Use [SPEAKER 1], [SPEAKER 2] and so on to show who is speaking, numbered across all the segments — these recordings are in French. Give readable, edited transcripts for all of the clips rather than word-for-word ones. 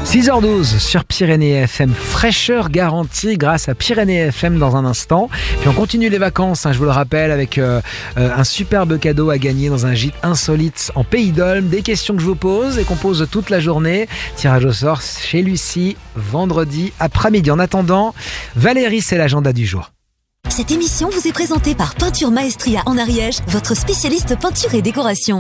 [SPEAKER 1] 6h12 sur Pyrénées FM, fraîcheur garantie grâce à Pyrénées FM dans un instant. Puis on continue les vacances, je vous le rappelle, avec un superbe cadeau à gagner dans un gîte insolite en Pays d'Olme. Des questions que je vous pose et qu'on pose toute la journée. Tirage au sort chez Lucie, vendredi après-midi. En attendant, Valérie, c'est l'agenda du jour.
[SPEAKER 2] Cette émission vous est présentée par Peinture Maestria en Ariège, votre spécialiste peinture et décoration.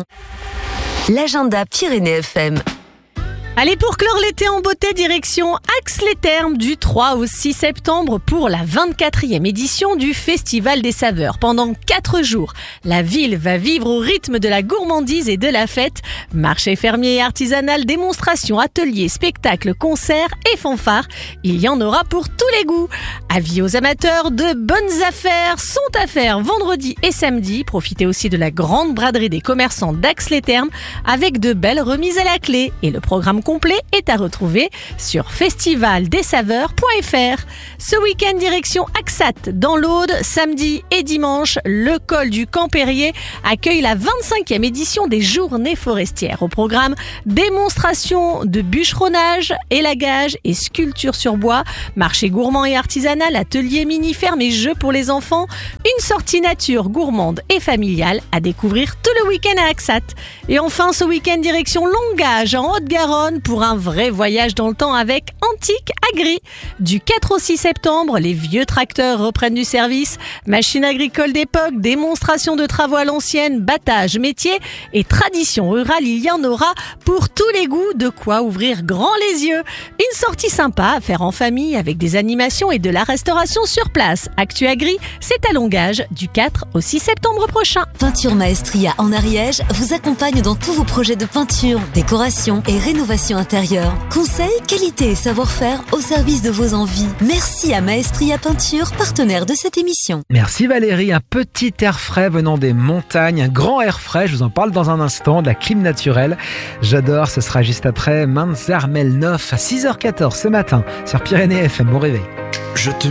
[SPEAKER 2] L'agenda Pyrénées FM.
[SPEAKER 3] Allez, pour clore l'été en beauté, direction Ax-les-Thermes du 3 au 6 septembre pour la 24e édition du Festival des Saveurs. Pendant 4 jours, la ville va vivre au rythme de la gourmandise et de la fête. Marché fermier et artisanal, démonstrations, ateliers, spectacles, concerts et fanfares. Il y en aura pour tous les goûts. Avis aux amateurs, de bonnes affaires sont à faire vendredi et samedi. Profitez aussi de la grande braderie des commerçants d'Ax-les-Thermes avec de belles remises à la clé. Et le programme complet est à retrouver sur festivaldessaveurs.fr. Ce week-end, direction Axat dans l'Aude, samedi et dimanche, le col du Camp-Périer accueille la 25e édition des Journées forestières. Au programme, démonstration de bûcheronnage, élagage et sculpture sur bois, marché gourmand et artisanal, atelier mini-ferme et jeux pour les enfants, une sortie nature gourmande et familiale à découvrir tout le week-end à Axat. Et enfin, ce week-end, direction Longage en Haute-Garonne pour un vrai voyage dans le temps avec Antique Agri. Du 4 au 6 septembre, les vieux tracteurs reprennent du service. Machines agricoles d'époque, démonstrations de travaux à l'ancienne, battage, métier et tradition rurale, il y en aura pour tous les goûts, de quoi ouvrir grand les yeux. Une sortie sympa à faire en famille avec des animations et de la restauration sur place. Actu Agri, c'est à Longage du 4 au 6 septembre prochain.
[SPEAKER 2] Peinture Maestria en Ariège vous accompagne dans tous vos projets de peinture, décoration et rénovation intérieure. Conseils, qualité et savoir-faire au service de vos envies. Merci à Maestria Peinture, partenaire de cette émission.
[SPEAKER 1] Merci Valérie, un petit air frais venant des montagnes, un grand air frais, je vous en parle dans un instant, de la clim naturelle. J'adore, ce sera juste après Manzarmel 9 à 6h14 ce matin sur Pyrénées FM. Bon réveil.